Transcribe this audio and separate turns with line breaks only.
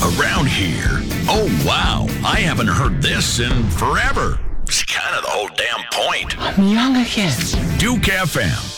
Around here, oh wow, I haven't heard this in forever. It's kind of the whole damn point.
I'm young again.
Duke FM.